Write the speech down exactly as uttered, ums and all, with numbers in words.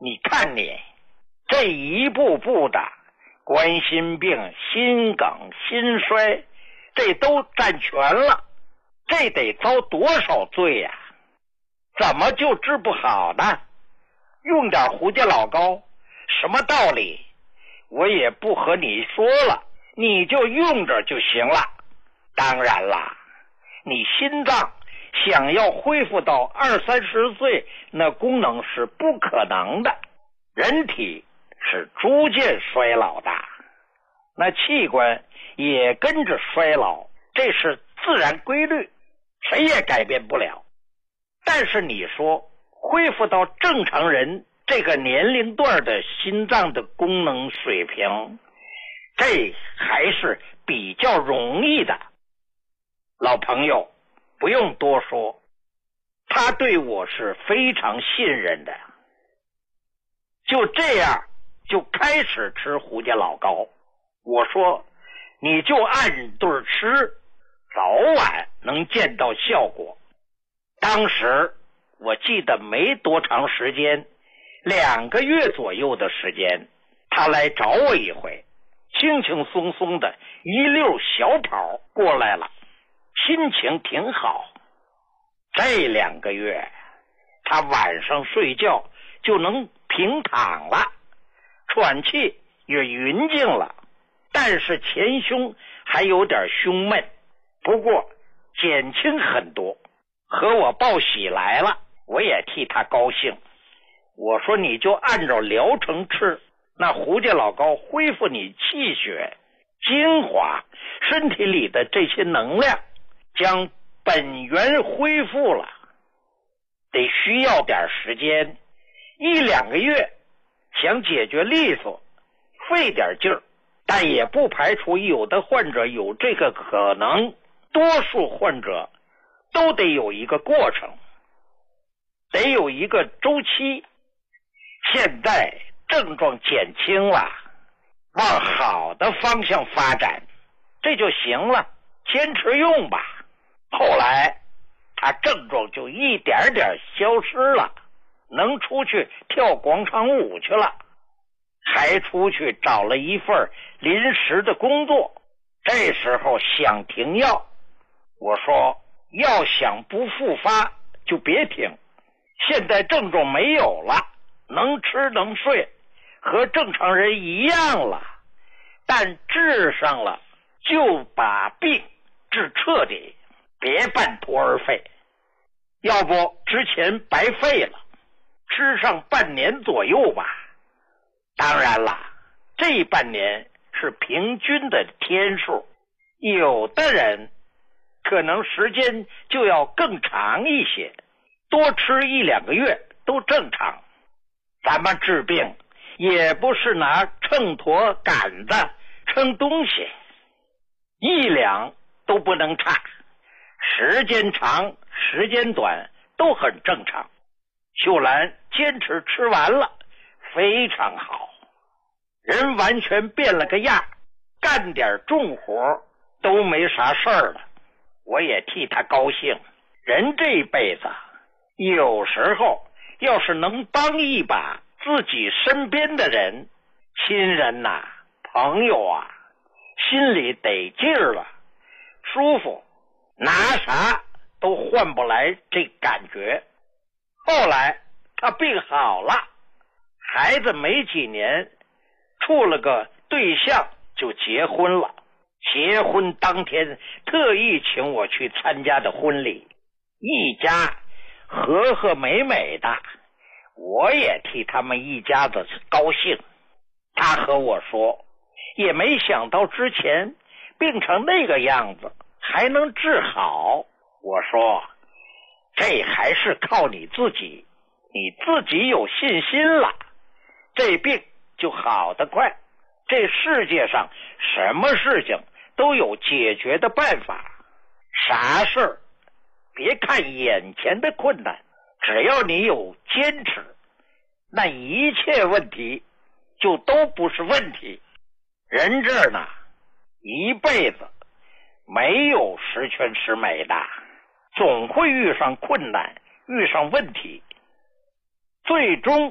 你看你这一步步的冠心病、心梗、心衰，这都占全了，这得遭多少罪呀、啊？怎么就治不好呢？用点胡家老膏，什么道理？我也不和你说了，你就用着就行了。当然啦，你心脏想要恢复到二三十岁，那功能是不可能的。人体是逐渐衰老的，那器官也跟着衰老，这是自然规律，谁也改变不了。但是你说恢复到正常人这个年龄段的心脏的功能水平，这还是比较容易的。老朋友不用多说，他对我是非常信任的。就这样就开始吃胡家老膏，我说你就按对吃，早晚能见到效果。当时我记得没多长时间，两个月左右的时间，他来找我一回，轻轻松松的一溜小跑过来了，心情挺好。这两个月他晚上睡觉就能平躺了，喘气也匀净了，但是前胸还有点胸闷，不过减轻很多，和我报喜来了，我也替他高兴。我说你就按照疗程吃，那胡家老膏恢复你气血精华，身体里的这些能量将本源恢复了，得需要点时间，一两个月想解决利索费点劲儿，但也不排除有的患者有这个可能，多数患者都得有一个过程，得有一个周期。现在症状减轻了，往好的方向发展，这就行了，坚持用吧。后来他症状就一点点消失了，能出去跳广场舞去了，还出去找了一份临时的工作。这时候想停药，我说要想不复发就别停，现在症状没有了，能吃能睡，和正常人一样了，但治上了就把病治彻底，别半途而废，要不之前白费了，吃上半年左右吧。当然了，这半年是平均的天数，有的人可能时间就要更长一些，多吃一两个月都正常。咱们治病也不是拿秤砣杆子称东西，一两都不能差，时间长时间短都很正常。秀兰坚持吃完了，非常好，人完全变了个样，干点重活都没啥事儿了。我也替他高兴，人这辈子有时候要是能帮一把自己身边的人，亲人呐、啊、朋友啊，心里得劲儿了，舒服，拿啥都换不来这感觉。后来他病好了，孩子没几年处了个对象就结婚了，结婚当天特意请我去参加的婚礼，一家和和美美的，我也替他们一家子高兴。他和我说，也没想到之前病成那个样子还能治好。我说，这还是靠你自己，你自己有信心了，这病就好得快。这世界上什么事情都有解决的办法，啥事儿别看眼前的困难，只要你有坚持，那一切问题就都不是问题。人这儿呢，一辈子没有十全十美的，总会遇上困难，遇上问题，最终